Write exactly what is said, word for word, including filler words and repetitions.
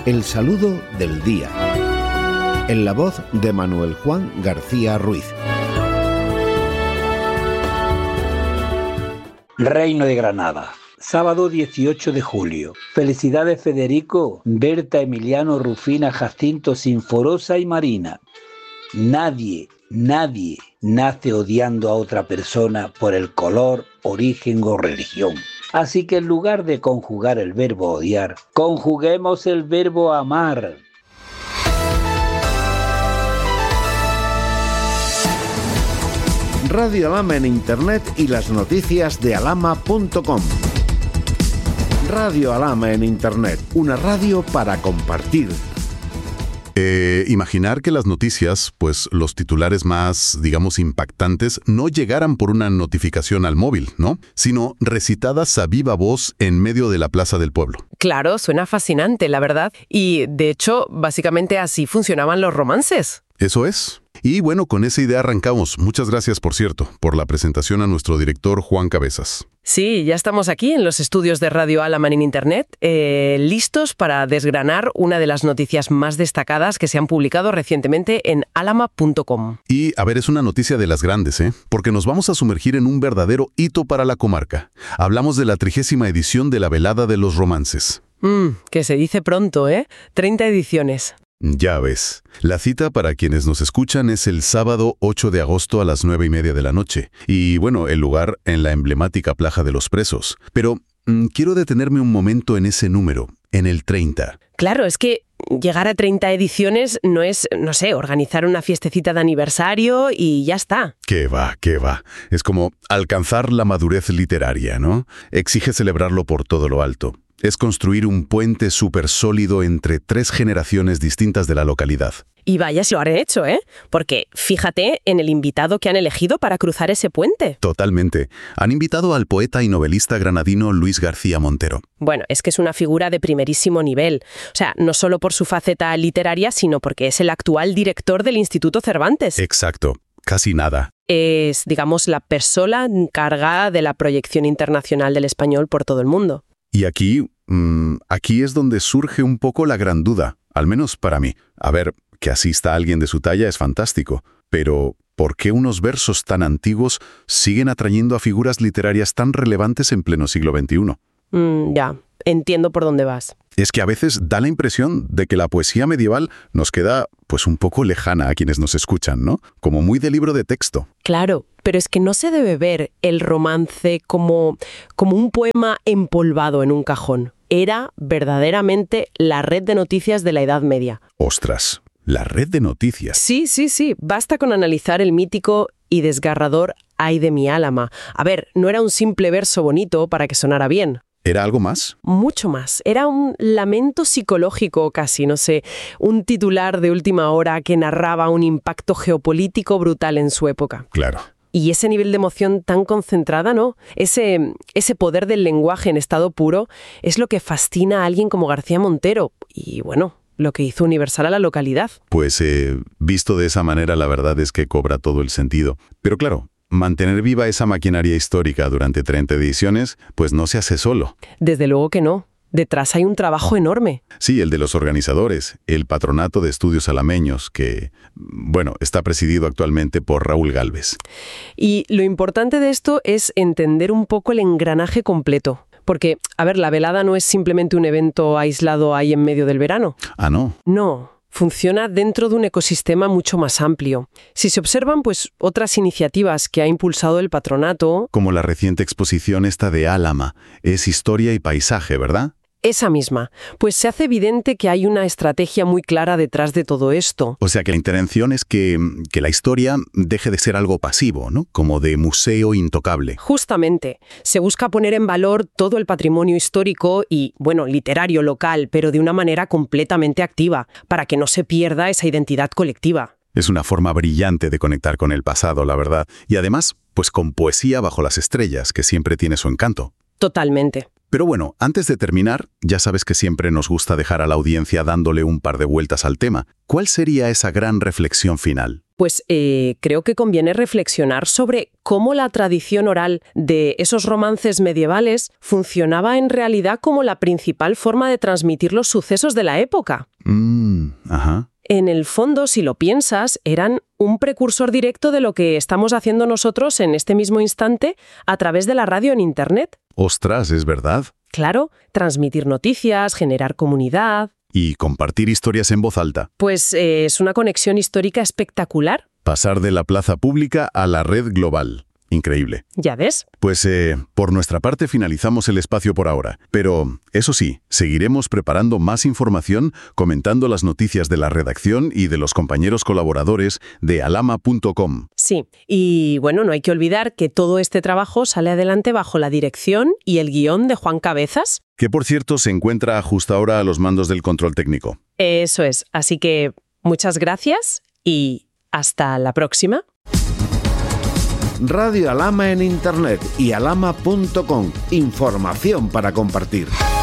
El saludo del día. En la voz de Manuel Juan García Ruiz. Reino de Granada. Sábado dieciocho de julio. Felicidades Federico, Berta, Emiliano, Rufina, Jacinto, Sinforosa y Marina. Nadie, nadie nace odiando a otra persona por el color, origen o religión. Así que en lugar de conjugar el verbo odiar, conjuguemos el verbo amar. Radio Alhama en Internet y las noticias de alhama punto com. Radio Alhama en Internet, una radio para compartir. Eh, imaginar que las noticias, pues los titulares más, digamos, impactantes, no llegaran por una notificación al móvil, ¿no? Sino recitadas a viva voz en medio de la plaza del pueblo. Claro, suena fascinante, la verdad. Y, de hecho, básicamente así funcionaban los romances. Eso es. Y bueno, con esa idea arrancamos. Muchas gracias, por cierto, por la presentación a nuestro director Juan Cabezas. Sí, ya estamos aquí en los estudios de Radio Alhama en Internet, eh, listos para desgranar una de las noticias más destacadas que se han publicado recientemente en alhama punto com. Y, a ver, es una noticia de las grandes, ¿eh? Porque nos vamos a sumergir en un verdadero hito para la comarca. Hablamos de la trigésima edición de la Velada de los Romances. Mm, que se dice pronto, ¿eh? treinta ediciones. Ya ves. La cita para quienes nos escuchan es el sábado ocho de agosto a las nueve y media de la noche. Y bueno, el lugar en la emblemática Plaza de los Presos. Pero mmm, quiero detenerme un momento en ese número, en el treinta. Claro, es que llegar a treinta ediciones no es, no sé, organizar una fiestecita de aniversario y ya está. Qué va, qué va. Es como alcanzar la madurez literaria, ¿no? Exige celebrarlo por todo lo alto. Es construir un puente súper sólido entre tres generaciones distintas de la localidad. Y vaya si lo han hecho, ¿eh? Porque fíjate en el invitado que han elegido para cruzar ese puente. Totalmente. Han invitado al poeta y novelista granadino Luis García Montero. Bueno, es que es una figura de primerísimo nivel. O sea, no solo por su faceta literaria, sino porque es el actual director del Instituto Cervantes. Exacto. Casi nada. Es, digamos, la persona encargada de la proyección internacional del español por todo el mundo. Y aquí, mmm, aquí es donde surge un poco la gran duda, al menos para mí. A ver, que asista alguien de su talla es fantástico, pero ¿por qué unos versos tan antiguos siguen atrayendo a figuras literarias tan relevantes en pleno siglo veintiuno? Mm, ya, entiendo por dónde vas. Es que a veces da la impresión de que la poesía medieval nos queda, pues, un poco lejana a quienes nos escuchan, ¿no? Como muy de libro de texto. Claro, pero es que no se debe ver el romance como, como un poema empolvado en un cajón. Era verdaderamente la red de noticias de la Edad Media. ¡Ostras! La red de noticias. Sí, sí, sí. Basta con analizar el mítico y desgarrador Ay de mi Álama. A ver, no era un simple verso bonito para que sonara bien. ¿Era algo más? Mucho más. Era un lamento psicológico casi, no sé, un titular de última hora que narraba un impacto geopolítico brutal en su época. Claro. Y ese nivel de emoción tan concentrada, ¿no? Ese, ese poder del lenguaje en estado puro es lo que fascina a alguien como García Montero. Y bueno, lo que hizo universal a la localidad. Pues eh, visto de esa manera, la verdad es que cobra todo el sentido. Pero claro, mantener viva esa maquinaria histórica durante treinta ediciones, pues no se hace solo. Desde luego que no. Detrás hay un trabajo enorme. Sí, el de los organizadores, el Patronato de Estudios Alameños, que, bueno, está presidido actualmente por Raúl Gálvez. Y lo importante de esto es entender un poco el engranaje completo. Porque, a ver, la velada no es simplemente un evento aislado ahí en medio del verano. Ah, ¿no? No. Funciona dentro de un ecosistema mucho más amplio. Si se observan, pues, otras iniciativas que ha impulsado el patronato... Como la reciente exposición esta de Álama, es historia y paisaje, ¿verdad? Esa misma. Pues se hace evidente que hay una estrategia muy clara detrás de todo esto. O sea que la intención es que, que la historia deje de ser algo pasivo, ¿no? Como de museo intocable. Justamente. Se busca poner en valor todo el patrimonio histórico y, bueno, literario local, pero de una manera completamente activa, para que no se pierda esa identidad colectiva. Es una forma brillante de conectar con el pasado, la verdad. Y además, pues con poesía bajo las estrellas, que siempre tiene su encanto. Totalmente. Pero bueno, antes de terminar, ya sabes que siempre nos gusta dejar a la audiencia dándole un par de vueltas al tema. ¿Cuál sería esa gran reflexión final? Pues eh, creo que conviene reflexionar sobre cómo la tradición oral de esos romances medievales funcionaba en realidad como la principal forma de transmitir los sucesos de la época. Mm, ajá. En el fondo, si lo piensas, eran un precursor directo de lo que estamos haciendo nosotros en este mismo instante a través de la radio en Internet. Ostras, ¿es verdad? Claro, transmitir noticias, generar comunidad. Y compartir historias en voz alta. Pues eh, es una conexión histórica espectacular. Pasar de la plaza pública a la red global. Increíble. ¿Ya ves? Pues eh, por nuestra parte finalizamos el espacio por ahora. Pero, eso sí, seguiremos preparando más información, comentando las noticias de la redacción y de los compañeros colaboradores de alama punto com. Sí, y bueno, no hay que olvidar que todo este trabajo sale adelante bajo la dirección y el guión de Juan Cabezas. Que, por cierto, se encuentra justo ahora a los mandos del control técnico. Eso es. Así que muchas gracias y hasta la próxima. Radio Alama en Internet y alama punto com. Información para compartir.